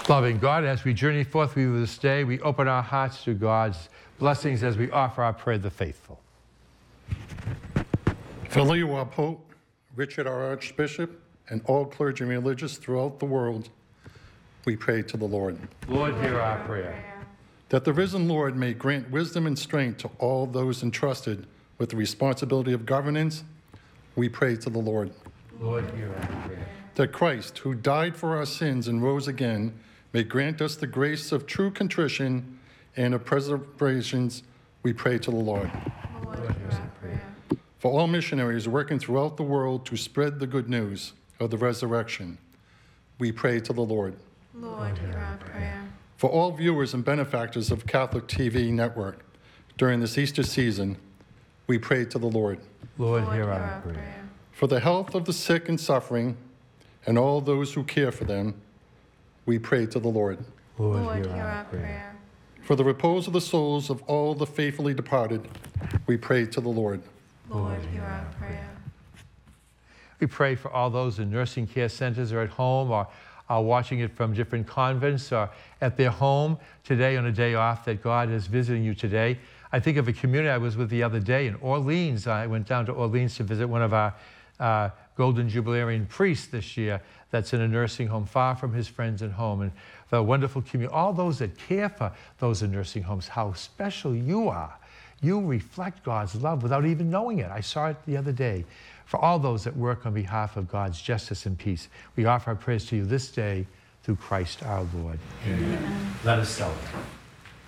Loving God, as we journey forth through this day, we open our hearts to God's blessings as we offer our prayer to the faithful. For Leo, our Pope, Richard, our Archbishop, and all clergy and religious throughout the world, we pray to the Lord. Lord, hear our prayer. That the risen Lord may grant wisdom and strength to all those entrusted with the responsibility of governance, we pray to the Lord. Lord, hear our prayer. That Christ, who died for our sins and rose again, may grant us the grace of true contrition and of preservations, we pray to the Lord. Lord, hear our prayer. For all missionaries working throughout the world to spread the good news of the resurrection, we pray to the Lord. Lord, hear our prayer. For all viewers and benefactors of Catholic TV Network during this Easter season, we pray to the Lord. Lord, hear our prayer. For the health of the sick and suffering and all those who care for them, we pray to the Lord. Lord, hear our prayer. For the repose of the souls of all the faithfully departed, we pray to the Lord. Lord, hear our prayer. We pray for all those in nursing care centers or at home or are watching it from different convents or at their home today on a day off, that God is visiting you today. I think of a community I was with the other day in Orleans. I went down to Orleans to visit one of our Golden Jubilarian priests this year that's in a nursing home far from his friends and home. And the wonderful community, all those that care for those in nursing homes, how special you are. You reflect God's love without even knowing it. I saw it the other day. For all those that work on behalf of God's justice and peace, we offer our prayers to you this day through Christ our Lord. Amen. Let us celebrate.